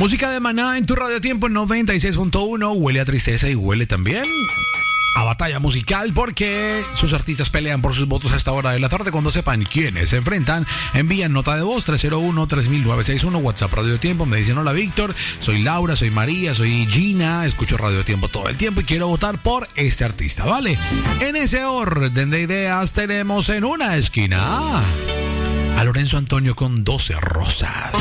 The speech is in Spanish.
Música de Maná en tu Radio Tiempo en 96.1. Huele a tristeza y huele también a batalla musical, porque sus artistas pelean por sus votos a esta hora de la tarde. Cuando sepan quiénes se enfrentan, envían nota de voz 301-3961, WhatsApp Radio Tiempo. Me dicen: hola Víctor, soy Laura, soy María, soy Gina, escucho Radio Tiempo todo el tiempo y quiero votar por este artista, ¿vale? En ese orden de ideas tenemos en una esquina a Lorenzo Antonio con 12 rosas.